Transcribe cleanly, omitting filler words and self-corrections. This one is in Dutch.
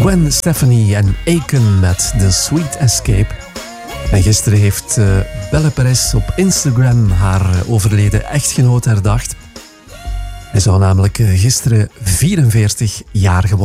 Gwen Stefani en Aiken met The Sweet Escape. En gisteren heeft Belle Perez op Instagram haar overleden echtgenoot herdacht. Hij zou namelijk gisteren 44 jaar geworden